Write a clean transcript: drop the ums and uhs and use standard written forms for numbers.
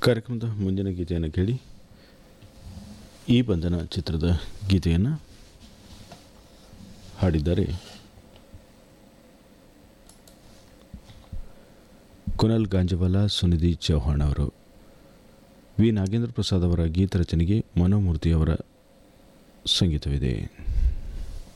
ಕಾರ್ಯಕ್ರಮದ ಮುಂದಿನ ಗೀತೆಯನ್ನು ಕೇಳಿ. ಈ ಬಂಧನ ಚಿತ್ರದ ಗೀತೆಯನ್ನು ಹಾಡಿದ್ದಾರೆ ಕುನಾಲ್ ಗಾಂಜವಾಲ, ಸುನಿಧಿ ಚೌಹಾಣ್ ಅವರು. ವಿ ನಾಗೇಂದ್ರ ಪ್ರಸಾದ್ ಅವರ ಗೀತ ರಚನೆಗೆ ಮನೋಮೂರ್ತಿಯವರ ಸಂಗೀತವಿದೆ.